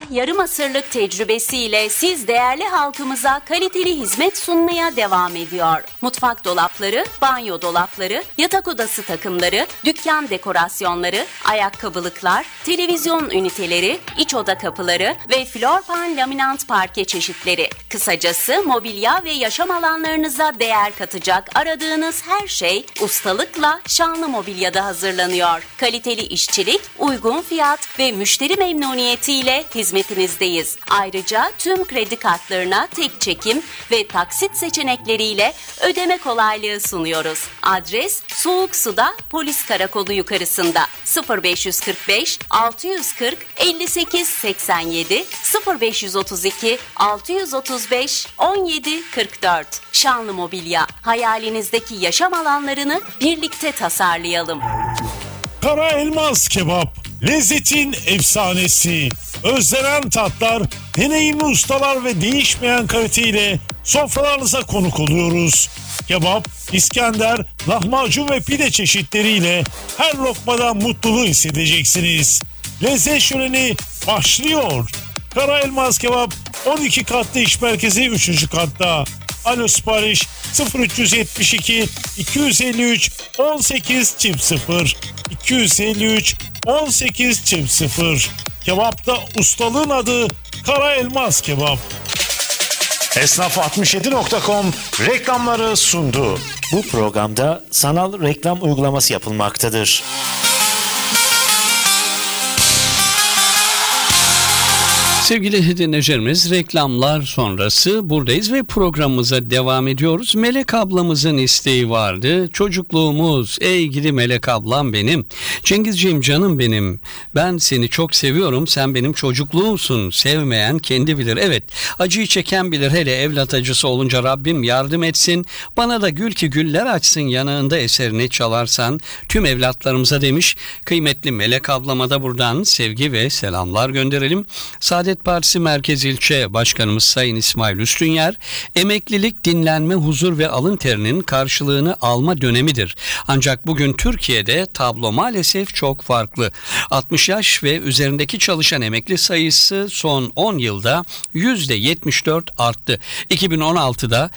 yarım asırlık tecrübesiyle siz değerli halkımıza kaliteli hizmet sunmaya devam ediyor. Mutfak dolapları, banyo dolapları, yatak odası takımları, dükkan dekorasyonları, ayakkabılıklar, televizyon üniteleri, iç oda kapıları ve florpan laminant parke çeşitleri. Kısacası mobilya ve yaşam alanlarınıza değer katacak aradığınız her şey ustalıkla Şanlı Mobilya'da hazırlanıyor. Kaliteli işçilik, uygun fiyat ve müşteri memnuniyetiyle hizmetinizdeyiz. Ayrıca tüm kredi kartlarına tek çekim ve taksit seçenekleriyle ödeme kolaylığı sunuyoruz. Adres Soğuk Su'da Polis Karakolu yukarısında. 0545 640 58 87 0532 635 17 44. Şanlı Mobilya, hayalinizdeki yaşam alanlarını birlikte tasarlayalım. Kara Elmas Kebap, lezzetin efsanesi. Özlenen tatlar, deneyimli ustalar ve değişmeyen kaliteyle sofralarınıza konuk oluyoruz. Kebap, İskender, lahmacun ve pide çeşitleriyle her lokmadan mutluluğu hissedeceksiniz. Lezzet şöleni başlıyor. Kara Elmas Kebap 12 katlı iş merkezi 3. katta. Alo sipariş 0372 253 18 0 253 18 0. Kebapta ustalığın adı Kara Elmas Kebap. Esnaf67.com reklamları sundu. Bu programda sanal reklam uygulaması yapılmaktadır. Sevgili dinleyicilerimiz, reklamlar sonrası buradayız ve programımıza devam ediyoruz. Melek ablamızın isteği vardı. Çocukluğumuz, ey gidi Melek ablam benim. Cengizciğim canım benim. Ben seni çok seviyorum. Sen benim çocukluğumsun. Sevmeyen kendi bilir. Evet, acıyı çeken bilir. Hele evlat acısı olunca Rabbim yardım etsin. Bana da gül ki güller açsın yanağında eserini çalarsan tüm evlatlarımıza demiş. Kıymetli Melek ablama da buradan sevgi ve selamlar gönderelim. Saadet Partisi Merkez İlçe Başkanımız Sayın İsmail Üstünyer, emeklilik, dinlenme, huzur ve alın terinin karşılığını alma dönemidir. Ancak bugün Türkiye'de tablo maalesef çok farklı. 60 yaş ve üzerindeki çalışan emekli sayısı son 10 yılda %74 arttı. 2016'da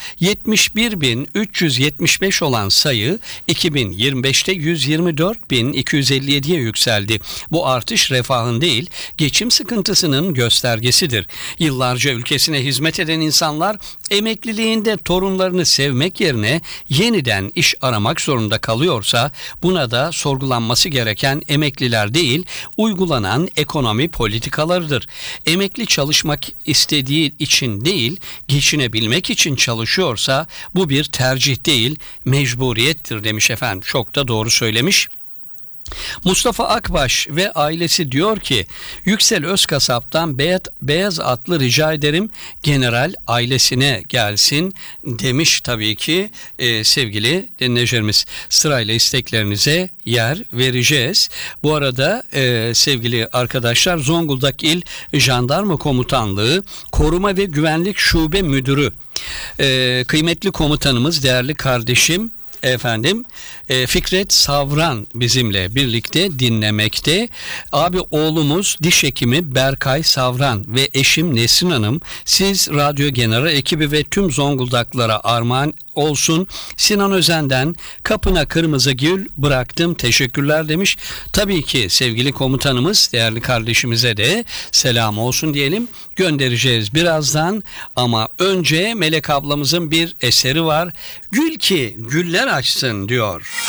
71.375 olan sayı 2025'te 124.257'ye yükseldi. Bu artış refahın değil, geçim sıkıntısının göstergesidir. Yıllarca ülkesine hizmet eden insanlar emekliliğinde torunlarını sevmek yerine yeniden iş aramak zorunda kalıyorsa buna da sorgulanması gereken emekliler değil, uygulanan ekonomi politikalarıdır. Emekli çalışmak istediği için değil, geçinebilmek için çalışıyorsa bu bir tercih değil, mecburiyettir demiş efendim. Çok da doğru söylemiş. Mustafa Akbaş ve ailesi diyor ki, Yüksel Özkasap'tan beyaz atlı rica ederim, general ailesine gelsin demiş tabii ki sevgili dinleyicilerimiz. Sırayla isteklerinize yer vereceğiz. Bu arada sevgili arkadaşlar, Zonguldak İl Jandarma Komutanlığı Koruma ve Güvenlik Şube Müdürü, kıymetli komutanımız, değerli kardeşim Fikret Savran bizimle birlikte dinlemekte. Abi oğlumuz diş hekimi Berkay Savran ve eşim Nesrin Hanım, siz Radyo General ekibi ve tüm Zonguldaklara armağan olsun. Sinan Özen'den kapına kırmızı gül bıraktım, teşekkürler demiş. Tabii ki sevgili komutanımız, değerli kardeşimize de selam olsun diyelim. Göndereceğiz birazdan ama önce Melek ablamızın bir eseri var. Gül ki güller açsın diyor.